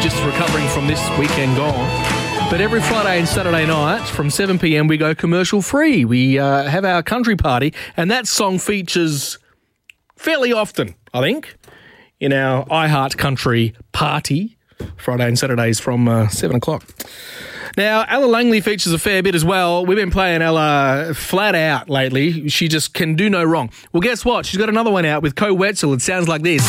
just recovering from this weekend gone. But every Friday and Saturday night from 7 p.m, we go commercial free. We have our country party, and that song features fairly often, I think, in our iHeart Country party, Friday and Saturdays from 7 o'clock. Now, Ella Langley features a fair bit as well. We've been playing Ella flat out lately. She just can do no wrong. Well, guess what? She's got another one out with Co Wetzel. It sounds like this.